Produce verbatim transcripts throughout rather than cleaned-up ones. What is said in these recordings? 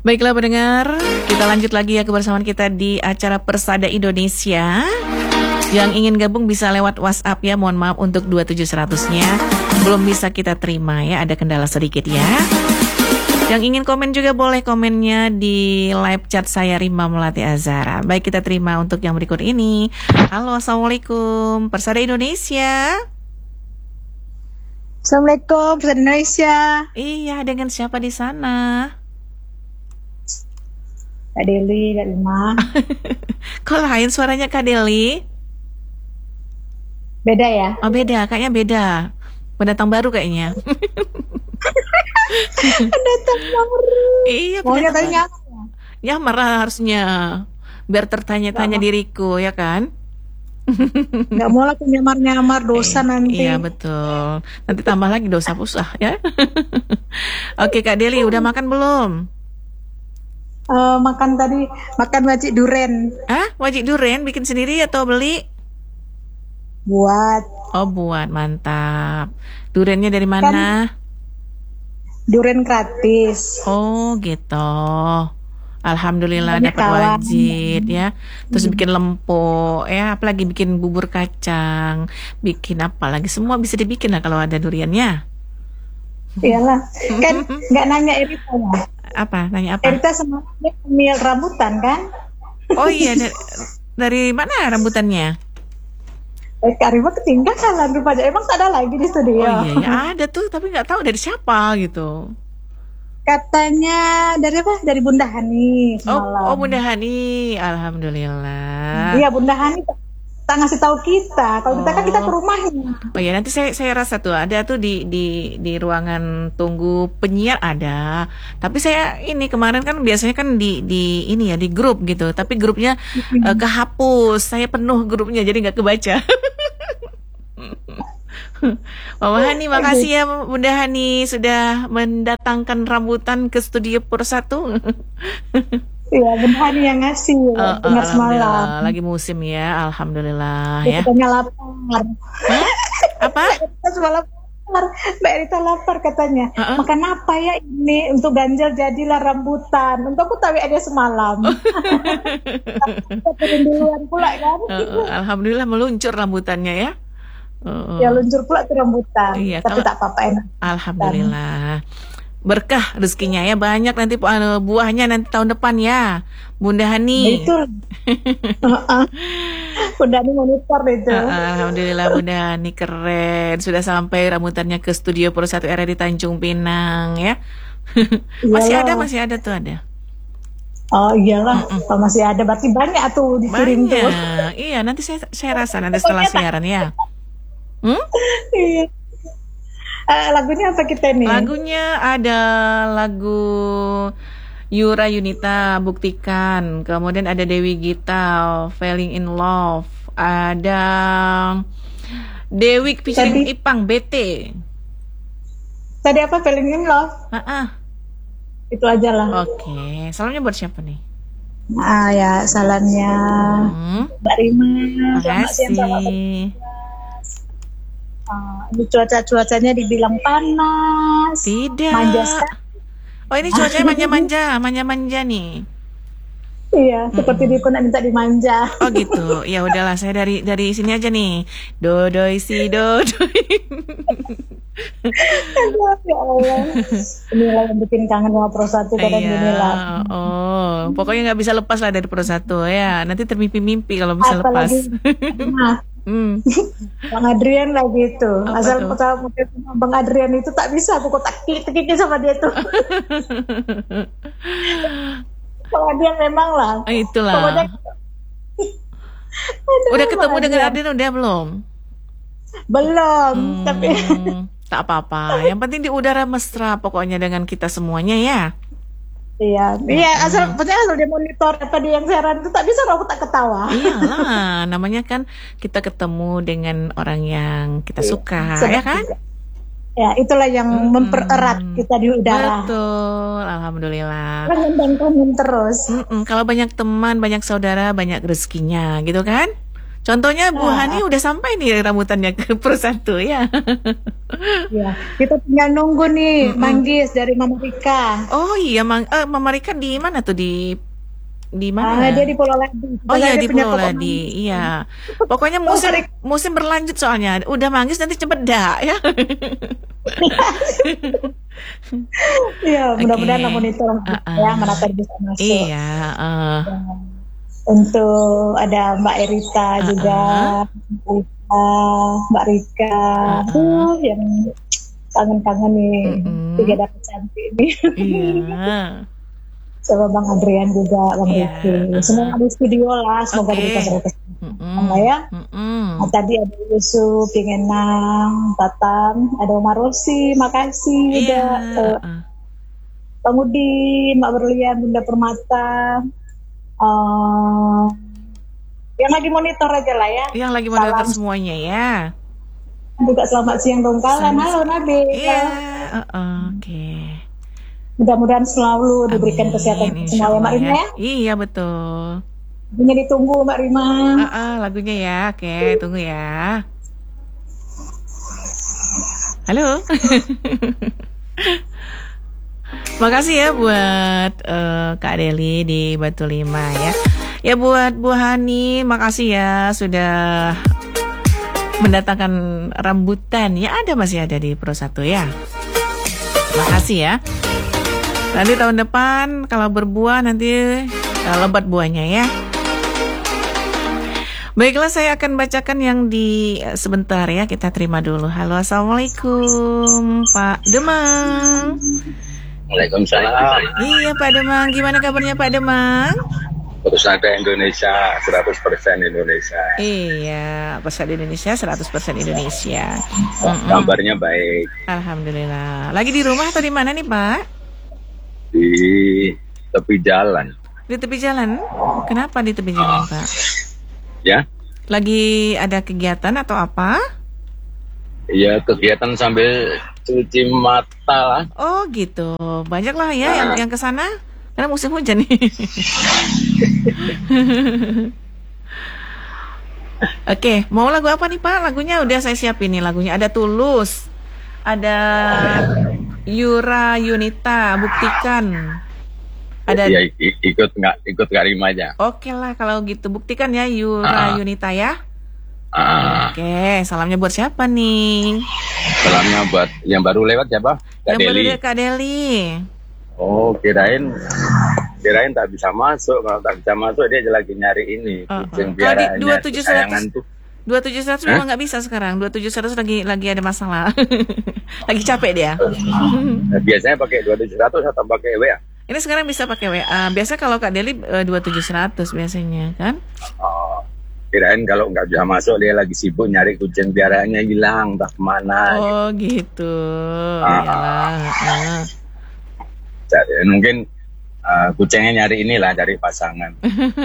Baiklah pendengar, kita lanjut lagi ya kebersamaan kita di acara Persada Indonesia. Yang ingin gabung bisa lewat WhatsApp ya. Mohon maaf untuk dua tujuh seratus-nya belum bisa kita terima ya, ada kendala sedikit ya. Yang ingin komen juga boleh komennya di live chat saya Rima Melati Azhara. Baik, kita terima untuk yang berikut ini. Halo, Assalamualaikum Persada Indonesia. Assalamualaikum Persada Indonesia. Iya, dengan siapa di sana? Kak Deli, Kak Rima. Kok lain suaranya Kak Deli? Beda ya? Oh beda, kayaknya beda. Pendatang baru kayaknya. Pendatang baru. Iya, maunya pendatang tanya baru. Ya marah harusnya. Biar tertanya-tanya diriku, ya kan? Gak mau lah nyamar-nyamar dosa nanti. Iya betul. Nanti tambah lagi dosa pusah ya. Oke Kak Deli, udah makan belum? Uh, makan tadi, makan wajik duren. Ah, wajik duren bikin sendiri atau beli? Buat. Oh buat, mantap. Durennya dari mana? Kan duren gratis. Oh gitu. Alhamdulillah Banyak dapat kawan. wajit ya. Terus hmm. bikin lempok ya, apalagi bikin bubur kacang, bikin apa lagi, semua bisa dibikin lah kalau ada duriannya. Iyalah, kan nggak nanya Erita ya. Apa? Nanya apa? Erita semangatnya ngemil rambutan kan? Oh iya, dari, dari mana rambutannya? Eh, Kak Rima ketinggalan rupanya, emang tak ada lagi di studio. Oh iya, ya ada tuh, tapi nggak tahu dari siapa gitu. Katanya dari apa? Dari Bunda Hani semalam. Oh, oh Bunda Hani, alhamdulillah. Iya, Bunda Hani tak ngasih tahu kita. Kalau oh. kita kan kita ke rumahnya. Oh ya, nanti saya saya rasa tuh ada tuh di di di ruangan tunggu penyiar ada. Tapi saya ini kemarin kan biasanya kan di di ini ya di grup gitu. Tapi grupnya mm-hmm. uh, kehapus. Saya penuh grupnya jadi nggak kebaca. Mama Hani, makasih ya Bunda Hani sudah mendatangkan rambutan ke studio Persatu. Iya, Bunda Hani yang ngasih uh, dengar uh, semalam. Lagi musim ya, alhamdulillah ya. Katanya lapar. Huh? Apa? Semalam lapar. Mbak Erita lapar katanya. Uh-uh. Makan apa ya ini untuk ganjal jadilah rambutan. Untuk aku tahu ada semalam. Kita turun duluan pula kan. Uh, alhamdulillah meluncur rambutannya ya. Uh, ya luncur pula tuh rambutan, iya, tapi kalau, tak apa-apa enak. Alhamdulillah. Berkah rezekinya ya, banyak nanti uh, buahnya nanti tahun depan ya, Bunda Hani. Betul. uh-uh. Bunda Hani monitor itu. Uh, Alhamdulillah Bunda Hani keren, sudah sampai rambutannya ke studio Persatu R di Tanjung Pinang ya. Masih ada, masih ada tuh ada. Oh iyalah, uh-uh. Kalau masih ada berarti banyak tuh dikirim tuh. Iya, nanti saya saya rasa nanti setelah siaran ya. Hmm? Iya. Uh, lagunya apa kita nih? Lagunya ada lagu Yura Yunita, Buktikan. Kemudian ada Dewi Gita, Falling in Love. Ada Dewi featuring Tadi... Ipang, B T. Tadi apa? Falling in Love? Uh-uh. Itu aja lah. Oke, okay. Salamnya buat siapa nih? Ah ya, salamnya hmm. Mbak Rima. Makasih. Uh, ini cuaca-cuacanya dibilang panas. Tidak. Manja sekali. Oh ini cuacanya manja-manja, manja-manja nih. Iya, seperti mm-hmm. di nak minta dimanja. Oh gitu. Ya udahlah, saya dari dari sini aja nih. Dodoi si dodoi. Ya Allah. Inilah yang bikin kangen sama Persatu kadang iya. inilah. Oh, pokoknya nggak bisa lepas lah dari Persatu ya. Nanti termimpi-mimpi kalau bisa lepas. Nah. Hmm. Bang Adrian lagi itu. Apa asal pertama Bang Adrian itu tak bisa aku kotak klik-klik sama dia tuh. Kalau dia memang lah. Oh, itulah. Pokoknya... udah ketemu dengan Adrian udah belum? Belum, hmm, tapi tak apa-apa. Yang penting di udara mesra pokoknya dengan kita semuanya ya. Iya, hmm. iya asal penting asal dia monitor apa dia yang siaran itu tak bisa aku tak ketawa. Iyalah, namanya kan kita ketemu dengan orang yang kita iya, suka, ya kan? Ya, itulah yang hmm. mempererat kita di udara. Betul, alhamdulillah. Kangen dan kangen terus. Mm-mm. Kalau banyak teman, banyak saudara, banyak rezekinya, gitu kan? Contohnya Bu Nah, Hani udah sampai nih rambutannya ke persatu ya. ya, kita tinggal nunggu nih Mm-mm. manggis dari Mama Rika. Oh iya, Mang, eh, Mama Rika di mana tuh di di Ah, mana? dia di Pulau Ladi. Oh iya Dia di punya Pulau pokok Ladi, manggis. iya. Pokoknya Mama musim Rika, musim berlanjut soalnya. Udah manggis nanti cepet dah ya. ya Oke. mudah-mudahan lah monitor Uh-uh. ya mana tadi bisa masuk. Iya. Uh, Untuk ada Mbak Erita juga, uh-uh. Rita, Mbak Rika, Uh-uh. Aduh, yang kangen-kangen nih, Mm-mm. tiga dapet cantik nih. Iya. Sama Bang Adrian juga, Bang Iya. Riki. Semua Uh. di studio lah, semoga Oke. diberikan berkat Mm-mm. ya. Mm-mm. Nah, tadi ada Yusuf, Pingenang, Tatang, ada Omar Rosi, makasih Iya. juga. Uh, Uh. Bang Udin, Mbak Berlian, Bunda Permata, uh, yang lagi monitor aja lah ya. Yang lagi monitor Salam semuanya ya. juga selamat siang Dongkalan. Sama- Halo Nabil. Iya. Uh-uh. Oke. Mudah-mudahan selalu diberikan Amin, kesehatan insya semua ya Allah Mbak Rima ya. Iya betul. Lagunya ditunggu Mbak Rima. Ah, ah, lagunya ya, oke, tunggu ya. Halo. Makasih ya buat eh, Kak Deli di Batu Lima ya. Ya buat Bu Hani, makasih ya sudah mendatangkan rambutan. Ya ada, masih ada di Pro satu ya. Makasih ya. Nanti tahun depan kalau berbuah nanti eh, lebat buahnya ya. Baiklah, saya akan bacakan yang di eh, sebentar ya, kita terima dulu. Halo, assalamualaikum Pak Demang. Waalaikumsalam. Iya Pak Demang, gimana kabarnya Pak Demang? Persada Indonesia, seratus persen Indonesia. Iya, Persada Indonesia seratus persen Indonesia. Oh, Mm-mm. kabarnya baik. Alhamdulillah. Lagi di rumah atau di mana nih Pak? Di tepi jalan. Di tepi jalan? Kenapa di tepi jalan Pak? Ya, Lagi ada kegiatan atau apa? ya kegiatan sambil cuci mata lah. Oh gitu, banyak lah ya yang yang ke sana karena musim hujan nih. Oke, mau lagu apa nih Pak? Lagunya udah saya siapin nih, lagunya ada Tulus, ada Yura Yunita, Buktikan, ada. Ya i- ikut nggak ikut nggak Rima aja. Oke lah kalau gitu, buktikan ya Yura Ah. Yunita ya. Ah, Oke, salamnya buat siapa nih? salamnya buat yang baru lewat siapa? Kak Yang baru Deli. lihat Kak Deli. Oh, kirain kirain tak bisa masuk. Kalau tak bisa masuk dia lagi nyari ini Uh-uh. kucing Kalau di piaraannya dua tujuh seratus kesayangan tuh. dua tujuh seratus Hah? memang nggak bisa sekarang. dua tujuh seratus lagi lagi ada masalah. Lagi capek dia. Nah, biasanya pakai dua tujuh ratus atau pakai W A? Ini sekarang bisa pakai W A. Biasa kalau Kak Deli eh, dua tujuh seratus biasanya kan. Oh, kirain kalau nggak bisa masuk dia lagi sibuk nyari kucing piaraannya hilang entah kemana. Oh gitu. Ah. Iyalah. ah. Jadi, mungkin uh, kucingnya nyari inilah, cari pasangan.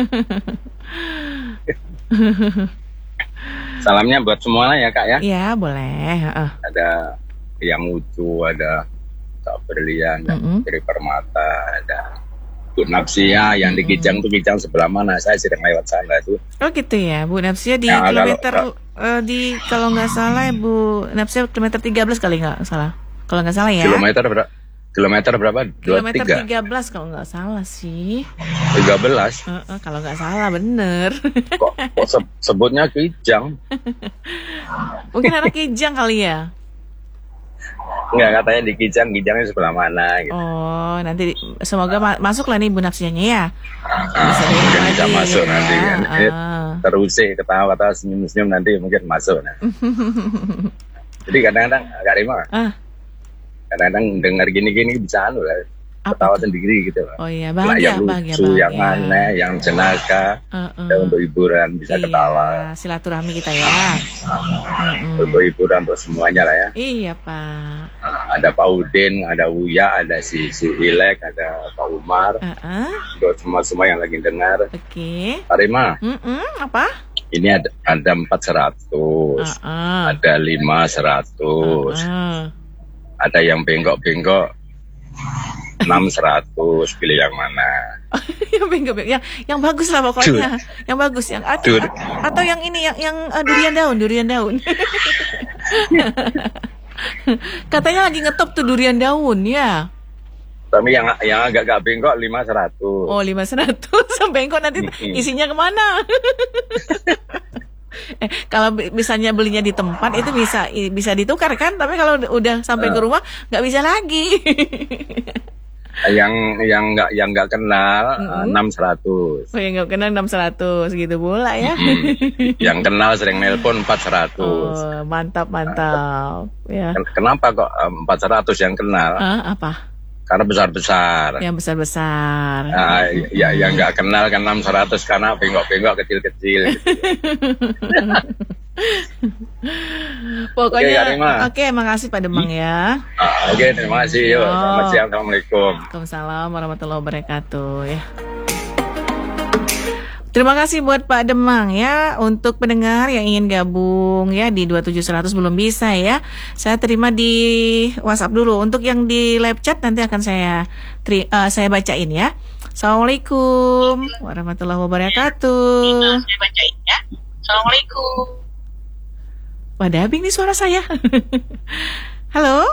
Salamnya buat semuanya ya Kak ya. Ya boleh. Heeh. Ada yang lucu, ada Kak Berlian, ada Mm-mm. Putri Permata, ada Bu Napsia yang di Kijang tuh Kijang sebelah mana? Saya sedang lewat sana tuh. Oh gitu ya, Bu Napsia di Ya, kalau- kilometer eh, di kalau nggak salah Bu Napsia kilometer tiga belas kali nggak salah. Kalau nggak salah ya. Kilometer berapa? Kilometer berapa? Dua Kilometer tiga, tiga belas kalau nggak salah sih. tiga belas. Eh, eh, kalau nggak salah bener. Kok, kok se- sebutnya Kijang? Mungkin anak Kijang kali ya. Enggak, katanya di Kijang, Kijangnya sebelah mana gitu. Oh, nanti di- semoga ma- masuk lah nih Bu Napsianya ya. Ah, Bisa mungkin dengar bisa lagi, masuk ya. nanti kan. Eh, Ah. Terus sih ketawa-ketawa senyum-senyum nanti mungkin masuk. Nah. Jadi kadang-kadang Kak Rima, Ah, kadang-kadang dengar gini-gini bisa anu lah, apa ketawa tuh? sendiri gitu lah. Oh iya, Nah, bahagia, yang bahagia, lucu, yang bahagia. aneh, yang jenaka, Eh, eh. ya, untuk hiburan bisa Iya, ketawa. silaturahmi kita ya. Mm-mm. Untuk hiburan untuk semuanya lah ya. Iya Pak. Nah, ada Pak Udin, ada Uya, ada si si Ilek, ada Pak Umar, Ah, ah. untuk semua-semua yang lagi dengar. Oke. Kak Rima, Mm-mm, apa? ini ada ada empat seratus, Ah, ah. ada lima seratus, Ah, ada yang bengkok-bengkok enam seratus, pilih yang mana? yang bengkok yang yang bagus lah pokoknya. Yang bagus yang atau, atau yang ini yang yang uh, durian daun, durian daun. Katanya lagi ngetop tuh durian daun ya. Tapi yang yang agak-agak bengkok lima seratus. Oh, lima seratus sampai bengkok nanti isinya kemana? eh, kalau misalnya belinya di tempat itu bisa bisa ditukar kan, tapi kalau udah sampai uh. ke rumah nggak bisa lagi. yang yang nggak yang nggak kenal enam seratus. Oh, yang nggak kenal enam seratus gitu pula ya. Mm-hmm. Yang kenal sering nelpon empat seratus. Oh, mantap mantap. Ya. Kenapa kok empat seratus yang kenal? Uh, apa? Karena besar-besar. Yang besar-besar. Nah, ya yang nggak kenal kan enam seratus karena bengkok-bengkok kecil-kecil. Gitu. Pokoknya oke, okay, makasih Pak Demang ya. Ah, oke, okay, terima kasih. Yuk, selamat siang. Assalamualaikum. Waalaikumsalam warahmatullahi wabarakatuh ya. Terima kasih buat Pak Demang ya. Untuk pendengar yang ingin gabung ya di dua tujuh seratus belum bisa ya. Saya terima di WhatsApp dulu. Untuk yang di live chat nanti akan saya tri, uh, saya bacain ya. Assalamualaikum warahmatullahi wabarakatuh. Saya bacain ya. Assalamualaikum. Wah, dabing nih suara saya. Halo?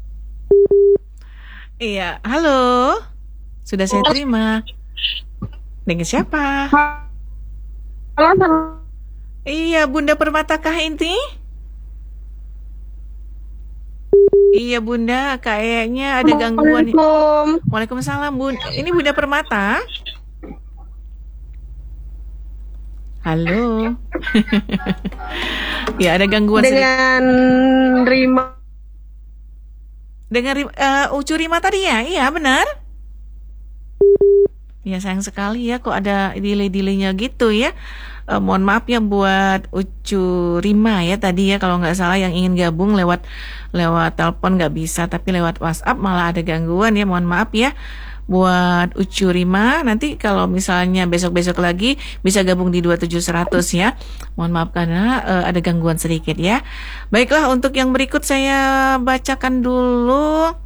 Iya, halo. Sudah saya terima. Dengan siapa? Halo. Iya, Bunda Permatakah inti? Iya, Bunda, kayaknya ada gangguan. Waalaikumsalam, Bun. Ini Bunda Permata? Halo. Ya, ada gangguan dengan sedikit. Rima. Dengan uh, Ucu Rima tadi ya? Iya, benar. Ya, sayang sekali ya kok ada delay-delaynya gitu ya. Uh, mohon maaf ya buat Ucu Rima ya tadi ya, kalau nggak salah yang ingin gabung lewat lewat telepon nggak bisa, tapi lewat WhatsApp malah ada gangguan ya. Mohon maaf ya buat Ucu Rima. Nanti kalau misalnya besok-besok lagi bisa gabung di dua tujuh seratus ya. Mohon maaf karena uh, ada gangguan sedikit ya. Baiklah, untuk yang berikut saya bacakan dulu.